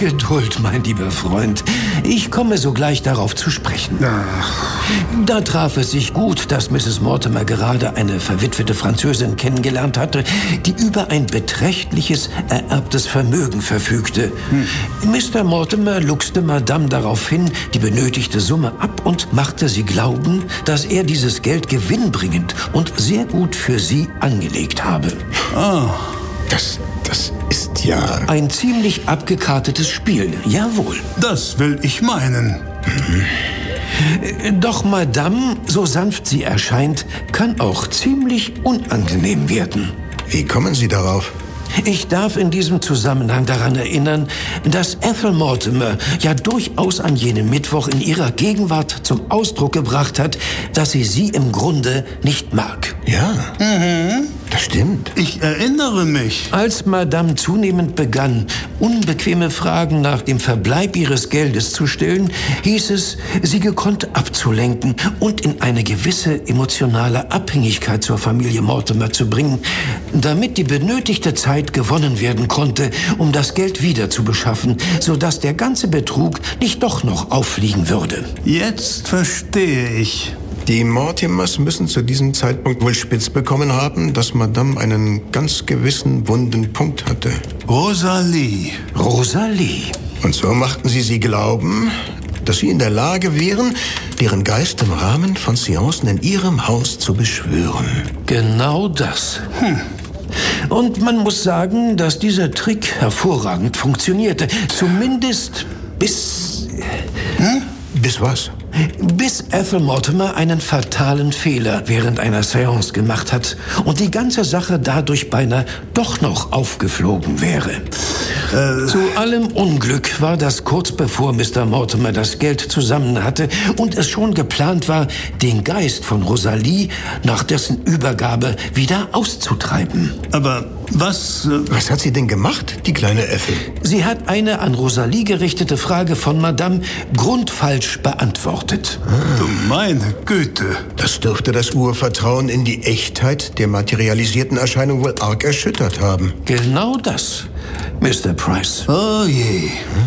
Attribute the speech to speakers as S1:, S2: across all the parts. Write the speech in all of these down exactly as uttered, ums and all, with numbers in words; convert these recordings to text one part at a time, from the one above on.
S1: Geduld, mein lieber Freund. Ich komme sogleich darauf zu sprechen.
S2: Ach.
S1: Da traf es sich gut, dass Misses Mortimer gerade eine verwitwete Französin kennengelernt hatte, die über ein beträchtliches ererbtes Vermögen verfügte. Hm. Mister Mortimer luchste Madame daraufhin die benötigte Summe ab und machte sie glauben, dass er dieses Geld gewinnbringend und sehr gut für sie angelegt habe.
S2: Ah, das, das ist ja...
S1: Ein ziemlich abgekartetes Spiel, jawohl.
S2: Das will ich meinen.
S1: Mhm. Doch Madame, so sanft sie erscheint, kann auch ziemlich unangenehm werden.
S3: Wie kommen Sie darauf?
S1: Ich darf in diesem Zusammenhang daran erinnern, dass Ethel Mortimer ja durchaus an jenem Mittwoch in ihrer Gegenwart zum Ausdruck gebracht hat, dass sie sie im Grunde nicht mag.
S3: Ja,
S2: Mhm.
S3: das stimmt.
S2: Ich erinnere mich.
S1: Als Madame zunehmend begann, unbequeme Fragen nach dem Verbleib ihres Geldes zu stellen, hieß es, sie gekonnt abzulenken und in eine gewisse emotionale Abhängigkeit zur Familie Mortimer zu bringen, damit die benötigte Zeit gewonnen werden konnte, um das Geld wieder zu beschaffen, sodass der ganze Betrug nicht doch noch auffliegen würde.
S2: Jetzt verstehe ich.
S3: Die Mortimers müssen zu diesem Zeitpunkt wohl spitz bekommen haben, dass Madame einen ganz gewissen wunden Punkt hatte.
S2: Rosalie.
S1: Rosalie.
S3: Und so machten sie sie glauben, dass sie in der Lage wären, deren Geist im Rahmen von Seancen in ihrem Haus zu beschwören.
S1: Genau das.
S2: Hm.
S1: Und man muss sagen, dass dieser Trick hervorragend funktionierte. Zumindest bis...
S3: Hm? Bis was?
S1: Bis Ethel Mortimer einen fatalen Fehler während einer Seance gemacht hat und die ganze Sache dadurch beinahe doch noch aufgeflogen wäre. Äh. Zu allem Unglück war das kurz bevor Mister Mortimer das Geld zusammen hatte und es schon geplant war, den Geist von Rosalie nach dessen Übergabe wieder auszutreiben.
S2: Aber was... Äh
S3: was hat sie denn gemacht, die kleine Ethel?
S1: Sie hat eine an Rosalie gerichtete Frage von Madame grundfalsch beantwortet.
S2: Du meine Güte.
S3: Das dürfte das Urvertrauen in die Echtheit der materialisierten Erscheinung wohl arg erschüttert haben.
S1: Genau das, Mister Price.
S2: Oh je.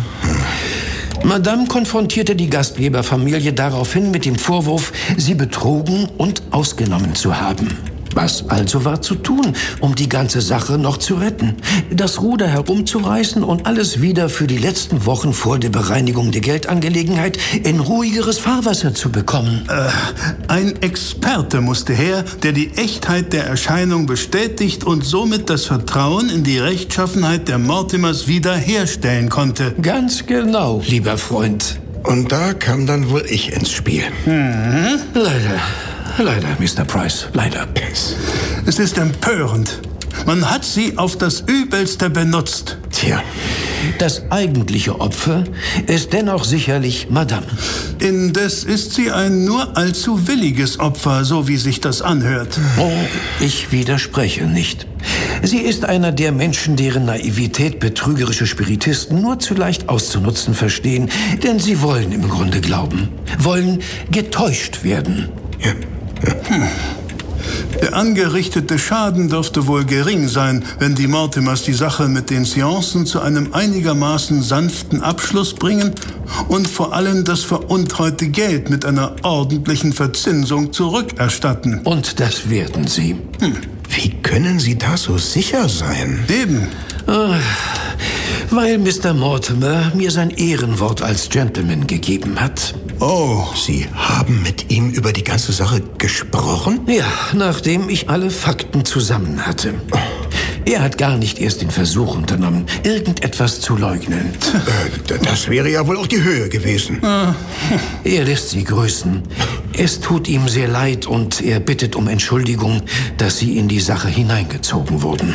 S1: Madame konfrontierte die Gastgeberfamilie daraufhin mit dem Vorwurf, sie betrogen und ausgenommen zu haben. Was also war zu tun, um die ganze Sache noch zu retten? Das Ruder herumzureißen und alles wieder für die letzten Wochen vor der Bereinigung der Geldangelegenheit in ruhigeres Fahrwasser zu bekommen.
S2: Äh, ein Experte musste her, der die Echtheit der Erscheinung bestätigt und somit das Vertrauen in die Rechtschaffenheit der Mortimers wiederherstellen konnte.
S1: Ganz genau, lieber Freund.
S3: Und da kam dann wohl ich ins Spiel.
S2: Mhm.
S1: Leider. Leider, Mister Price, leider.
S2: Es ist empörend. Man hat sie auf das Übelste benutzt.
S3: Tja.
S1: Das eigentliche Opfer ist dennoch sicherlich Madame.
S2: Indes ist sie ein nur allzu williges Opfer, so wie sich das anhört.
S1: Oh, ich widerspreche nicht. Sie ist einer der Menschen, deren Naivität betrügerische Spiritisten nur zu leicht auszunutzen verstehen. Denn sie wollen im Grunde glauben, wollen getäuscht werden.
S3: Ja.
S2: Hm. Der angerichtete Schaden dürfte wohl gering sein, wenn die Mortimers die Sache mit den Seancen zu einem einigermaßen sanften Abschluss bringen und vor allem das veruntreute Geld mit einer ordentlichen Verzinsung zurückerstatten.
S1: Und das werden sie.
S2: Hm.
S3: Wie können Sie da so sicher sein?
S2: Eben.
S1: Ah, weil Mister Mortimer mir sein Ehrenwort als Gentleman gegeben hat.
S3: Oh, Sie haben mit ihm über die ganze Sache gesprochen?
S1: Ja, nachdem ich alle Fakten zusammen hatte. Er hat gar nicht erst den Versuch unternommen, irgendetwas zu leugnen.
S3: Äh, das wäre ja wohl auch die Höhe gewesen.
S1: Er lässt Sie grüßen. Es tut ihm sehr leid und er bittet um Entschuldigung, dass Sie in die Sache hineingezogen wurden.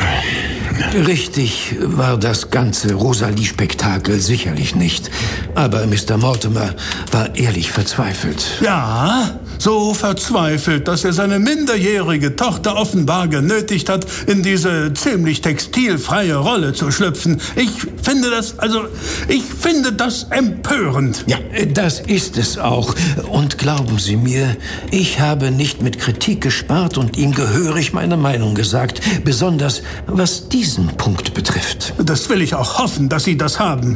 S1: Richtig war das ganze Rosalie-Spektakel sicherlich nicht. Aber Mister Mortimer war ehrlich verzweifelt.
S2: Ja, so verzweifelt, dass er seine minderjährige Tochter offenbar genötigt hat, in diese ziemlich textilfreie Rolle zu schlüpfen. Ich finde das, also, ich finde das empörend.
S1: Ja, das ist es auch. Und glauben Sie mir, ich habe nicht mit Kritik gespart und ihm gehörig meine Meinung gesagt, besonders was diesen Punkt betrifft.
S2: Das will ich auch hoffen, dass Sie das haben.